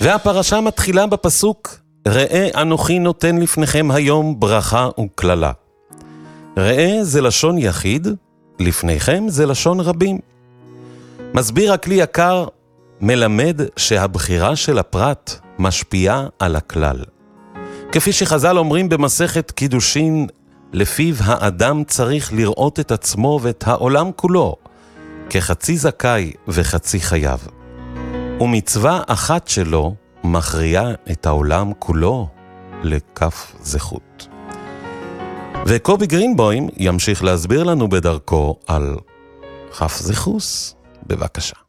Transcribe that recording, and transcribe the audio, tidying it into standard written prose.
והפרשה מתחילה בפסוק, ראה אנוכי נותן לפניכם היום ברכה וכללה. ראה זה לשון יחיד, לפניכם זה לשון רבים. מסביר הכלי יקר, מלמד שהבחירה של הפרט משפיעה על הכלל. כפי שחז"ל אומרים במסכת קידושין, לפיו האדם צריך לראות את עצמו ואת העולם כולו, כחצי זכאי וחצי חייב. ומצווה אחת שלו מכריעה את העולם כולו לכף זכות. וקובי גרינבוים ימשיך להסביר לנו בדרכו על כף זכוס. בבקשה.